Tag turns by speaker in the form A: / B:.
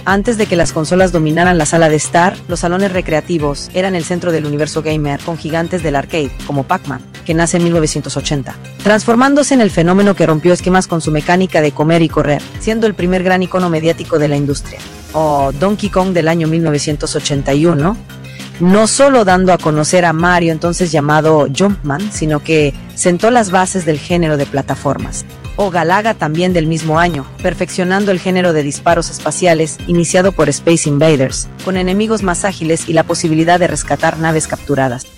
A: Antes de que las consolas dominaran la sala de estar, los salones recreativos eran el centro del universo gamer, con gigantes del arcade, como Pac-Man, que nace en 1980, transformándose en el fenómeno que rompió esquemas con su mecánica de comer y correr, siendo el primer gran icono mediático de la industria. O Donkey Kong del año 1981, no solo dando a conocer a Mario, entonces llamado Jumpman, sino que sentó las bases del género de plataformas. O Galaga también del mismo año, perfeccionando el género de disparos espaciales iniciado por Space Invaders, con enemigos más ágiles y la posibilidad de rescatar naves capturadas.